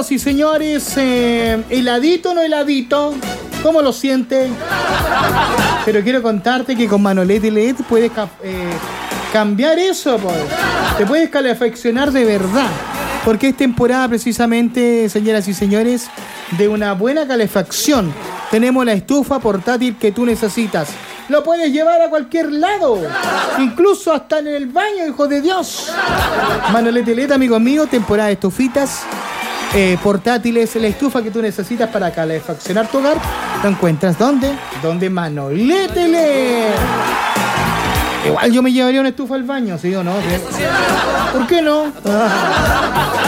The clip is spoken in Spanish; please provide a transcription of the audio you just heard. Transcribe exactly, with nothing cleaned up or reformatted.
Señoras y señores, eh, ¿heladito o no heladito? ¿Cómo lo siente? Pero quiero contarte que con Manolete L E D puedes eh, cambiar eso, pues. Te puedes calefaccionar de verdad. Porque es temporada precisamente, señoras y señores, de una buena calefacción. Tenemos la estufa portátil que tú necesitas. Lo puedes llevar a cualquier lado, incluso hasta en el baño, hijo de Dios. Manolete L E D, amigos míos, temporada de estufitas eh, portátiles, la estufa que tú necesitas para calefaccionar tu hogar. ¿Lo encuentras dónde? ¿Dónde? Manolete L E D. Igual yo me llevaría una estufa al baño, ¿sí o no? ¿Por qué no?